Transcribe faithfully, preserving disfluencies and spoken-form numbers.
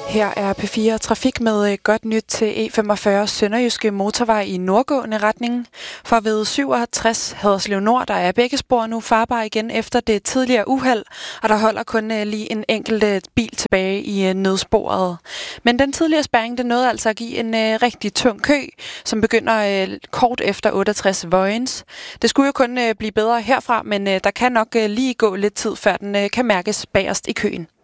Her er P fire Trafik med godt nyt til E femogfyrre Sønderjyske Motorvej i nordgående retning. For ved syvoghalvtreds Haderslev Nord, der er begge spor nu farbare igen efter det tidligere uheld, og der holder kun lige en enkelt bil tilbage i nødsporet. Men den tidligere spærring, den nåede altså at give en uh, rigtig tung kø, som begynder uh, kort efter otteogtres Vojens. Det skulle jo kun uh, blive bedre herfra, men uh, der kan nok uh, lige gå lidt tid, før den uh, kan mærkes bagerst i køen.